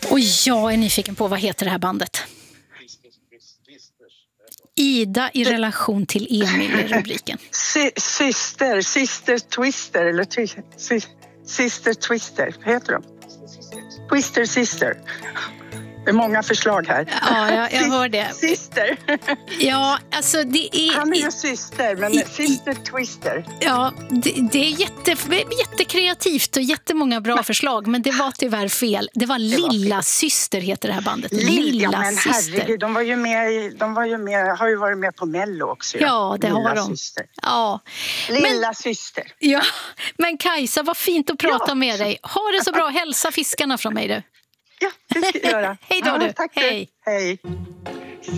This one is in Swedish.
Och jag är nyfiken på, vad heter det här bandet? Ida i relation till Emil i rubriken. Sister Twister, eller Sister Twister, vad heter de? Twister Sister. Det är många förslag här. Ja, jag hör det. Syster. Ja, alltså det är... Han är ju syster, men Sister Twister. Ja, det är jättekreativt och jättemånga bra förslag, men det var tyvärr fel. Det var Lilla Syster heter det här bandet. Lilla men Syster. Herregud, de har ju varit med på Mello också. Ja, det Lilla har de. Syster. Ja. Lilla Syster. Ja, men Kajsa, vad fint att prata med dig. Ha det så bra, hälsa fiskarna från mig du. Ja, det ska jag göra. Hej då du. Tack. Hej. Hej.